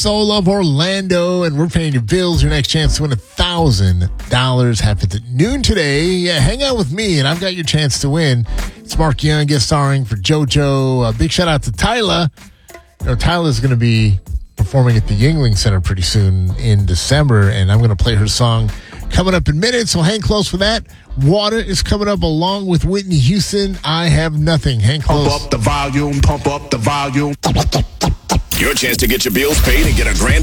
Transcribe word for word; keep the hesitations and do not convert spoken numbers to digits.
Soul of Orlando, and we're paying your bills. Your next chance to win one thousand dollars happens at noon today. Yeah, hang out with me, and I've got your chance to win. It's Mark Young guest starring for JoJo. A big shout out to Tyla. You know, Tyla's going to be performing at the Yuengling Center pretty soon in December, and I'm going to play her song coming up in minutes, so hang close for that. Water is coming up along with Whitney Houston. I Have Nothing. Hang close. Pump up the volume, pump up the volume. Your chance to get your bills paid and get a grand